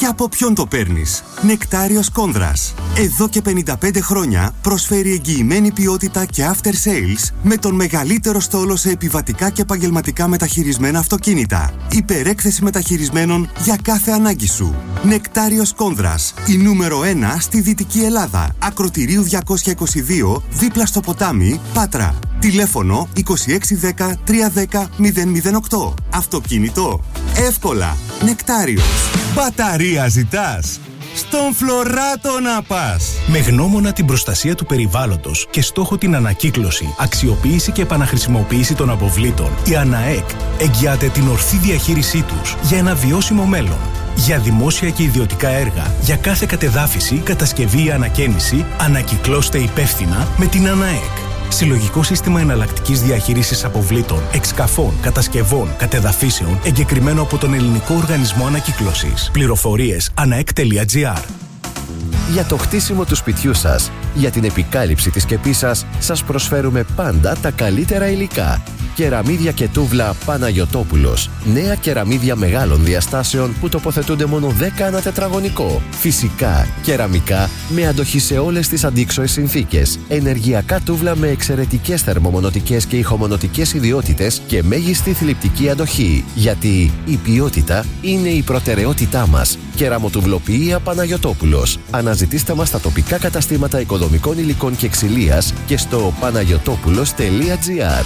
από ποιον το παίρνεις? Νεκτάριος Κόνδρας. Εδώ και 55 χρόνια προσφέρει εγγυημένη ποιότητα και after sales με τον μεγαλύτερο στόλο σε επιβατικά και επαγγελματικά μεταχειρισμένα αυτοκίνητα. Υπερέκθεση μεταχειρισμένων για κάθε ανάγκη σου. Νεκτάριος Κόνδρας. Η νούμερο 1 στη Δυτική Ελλάδα. Ακροτηρίου 222, δίπλα στο ποτάμι, Πάτρα. Τηλέφωνο 2610 310 008. Αυτοκίνητο? Εύκολα. Νεκτάριος. Μπαταρία ζητάς? Στον Φλωράτο να πας! Με γνώμονα την προστασία του περιβάλλοντος και στόχο την ανακύκλωση, αξιοποίηση και επαναχρησιμοποίηση των αποβλήτων, η ΑΝΑΕΚ εγγυάται την ορθή διαχείρισή τους για ένα βιώσιμο μέλλον. Για δημόσια και ιδιωτικά έργα, για κάθε κατεδάφιση, κατασκευή ή ανακαίνιση, ανακυκλώστε υπεύθυνα με την ΑΝΑΕΚ. Συλλογικό σύστημα εναλλακτικής διαχείρισης αποβλήτων, εξκαφών, κατασκευών, κατεδαφίσεων, εγκεκριμένο από τον Ελληνικό Οργανισμό Ανακύκλωσης. Πληροφορίες anaek.gr. Για το χτίσιμο του σπιτιού σας, για την επικάλυψη της σκεπής σας, σας προσφέρουμε πάντα τα καλύτερα υλικά. Κεραμίδια και τούβλα Παναγιωτόπουλος. Νέα κεραμίδια μεγάλων διαστάσεων που τοποθετούνται μόνο 10 ανά τετραγωνικό. Φυσικά, κεραμικά με αντοχή σε όλες τις αντίξωες συνθήκες. Ενεργειακά τούβλα με εξαιρετικές θερμομονωτικές και ηχομονωτικές ιδιότητες και μέγιστη θλιπτική αντοχή. Γιατί η ποιότητα είναι η προτεραιότητά μας. Κεραμοτουβλοποιία Παναγιωτόπουλος. Αναζητήστε μας στα τοπικά καταστήματα οικοδομικών υλικών και ξυλίας και στο panagiotopulos.gr.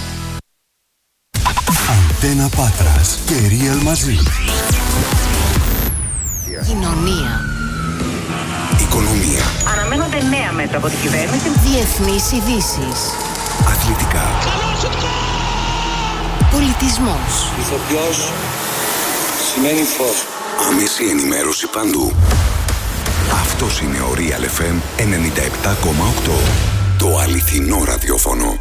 Αντένα Πάτρας και Real μαζί. Κοινωνία. Οικονομία. Αναμένονται νέα μέτρα από την κυβέρνηση. Διεθνείς ειδήσεις. Αθλητικά. Πολιτισμός. Ηθοποιός σημαίνει φως. Άμεση ενημέρωση παντού. Αυτός είναι ο Real FM 97,8. Το αληθινό ραδιόφωνο.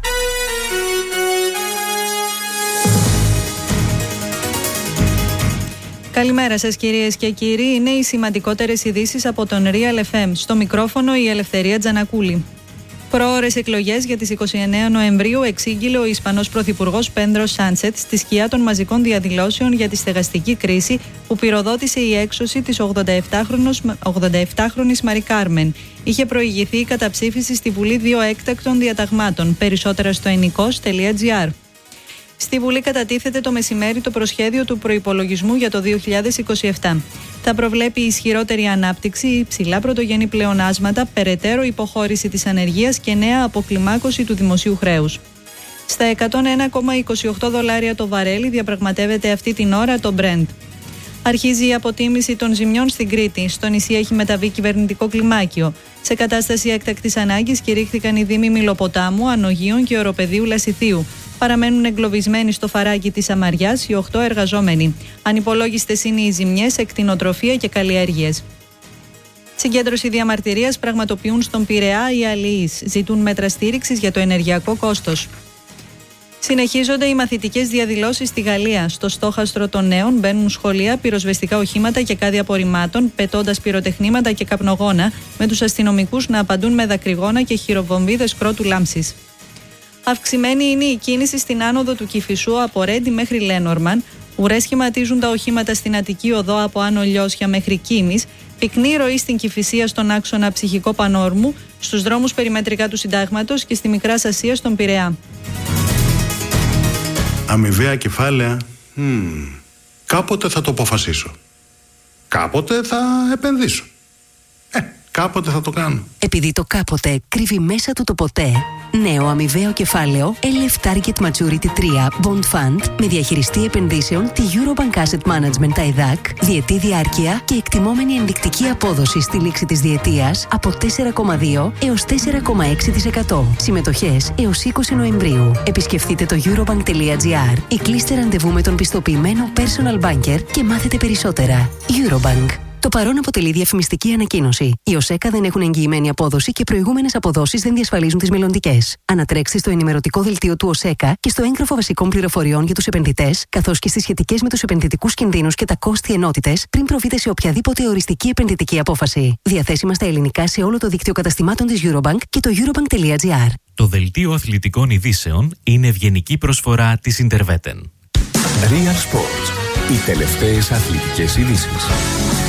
Καλημέρα σας κυρίες και κύριοι, είναι οι σημαντικότερες ειδήσεις από τον Real FM. Στο μικρόφωνο η Ελευθερία Τζανακούλη. Προώρες εκλογές για τις 29 Νοεμβρίου εξήγηλε ο Ισπανός Πρωθυπουργός Πέντρο Σάντσετ στη σκιά των μαζικών διαδηλώσεων για τη στεγαστική κρίση που πυροδότησε η έξωση της 87χρονης Μαρί Κάρμεν. Είχε προηγηθεί η καταψήφιση στη Βουλή 2 έκτακτων διαταγμάτων. Περισσότερα στο ennikos.gr. Στη Βουλή κατατίθεται το μεσημέρι το προσχέδιο του προϋπολογισμού για το 2027. Θα προβλέπει ισχυρότερη ανάπτυξη, υψηλά πρωτογενή πλεονάσματα, περαιτέρω υποχώρηση της ανεργίας και νέα αποκλιμάκωση του δημοσίου χρέους. Στα 101,28 δολάρια το βαρέλι διαπραγματεύεται αυτή την ώρα το Brent. Αρχίζει η αποτίμηση των ζημιών στην Κρήτη. Στο νησί έχει μεταβεί κυβερνητικό κλιμάκιο. Σε κατάσταση έκτακτης ανάγκης κηρύχθηκαν οι δήμοι Μιλοποτάμου, Ανογείων και Οροπεδίου Λασιθίου. Παραμένουν εγκλωβισμένοι στο φαράγγι της Αμαριάς οι 8 εργαζόμενοι. Ανυπολόγιστες είναι οι ζημιές σε κτηνοτροφία και καλλιέργειες. Συγκέντρωση διαμαρτυρίας πραγματοποιούν στον Πειραιά οι αλληλείς. Ζητούν μέτρα στήριξης για το ενεργειακό κόστος. Συνεχίζονται οι μαθητικές διαδηλώσεις στη Γαλλία. Στο στόχαστρο των νέων μπαίνουν σχολεία, πυροσβεστικά οχήματα και κάδια απορριμμάτων, πετώντας πυροτεχνήματα και καπνογόνα, με τους αστυνομικούς να απαντούν με δακρυγόνα και χειροβομβίδες κρότου λάμψης. Αυξημένη είναι η κίνηση στην άνοδο του Κηφισού από Ρέντι μέχρι Λένορμαν. Ουρές σχηματίζουν τα οχήματα στην Αττική Οδό από Άνω Λιώσια μέχρι Κίμης. Πυκνή ροή στην Κηφισία στον άξονα Ψυχικό Πανόρμου, στους δρόμους περιμετρικά του Συντάγματος και στη Μικρά Ασία στον Πειραιά. Αμοιβαία κεφάλαια. Κάποτε θα το αποφασίσω. Κάποτε θα επενδύσω. Κάποτε θα το κάνω. Επειδή το κάποτε κρύβει μέσα του το ποτέ. Νέο αμοιβαίο κεφάλαιο LF Target Maturity 3 Bond Fund με διαχειριστή επενδύσεων τη Eurobank Asset Management ΤΑΙΔΑΚ, διετή διάρκεια και εκτιμόμενη ενδεικτική απόδοση στη λήξη της διετίας από 4,2 έως 4,6%. Συμμετοχές έως 20 Νοεμβρίου. Επισκεφτείτε το eurobank.gr ή κλείστε ραντεβού με τον πιστοποιημένο personal banker και μάθετε περισσότερα. Eurobank. Το παρόν αποτελεί διαφημιστική ανακοίνωση. Οι ΟΣΕΚΑ δεν έχουν εγγυημένη απόδοση και προηγούμενες αποδόσεις δεν διασφαλίζουν τις μελλοντικές. Ανατρέξτε στο ενημερωτικό δελτίο του ΟΣΕΚΑ και στο έγγραφο βασικών πληροφοριών για τους επενδυτές, καθώς και στις σχετικές με τους επενδυτικούς κινδύνους και τα κόστη ενότητες, πριν προβείτε σε οποιαδήποτε οριστική επενδυτική απόφαση. Διαθέσιμα στα ελληνικά σε όλο το δίκτυο καταστημάτων της Eurobank και το eurobank.gr. Το δελτίο αθλητικών ειδήσεων είναι ευγενική προσφορά της Interveten. Real Sports. Οι τελευταίες αθλητικές ειδήσεις.